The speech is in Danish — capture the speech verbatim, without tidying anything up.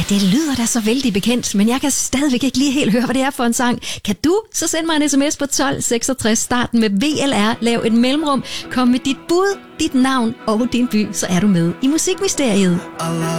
det lyder da så vældig bekendt, men jeg kan stadigvæk ikke lige helt høre, hvad det er for en sang. Kan du så sende mig en sms på tolv seksogtres, starten med V L R, lav et mellemrum, kom med dit bud, dit navn og din by, så er du med i Musikmysteriet.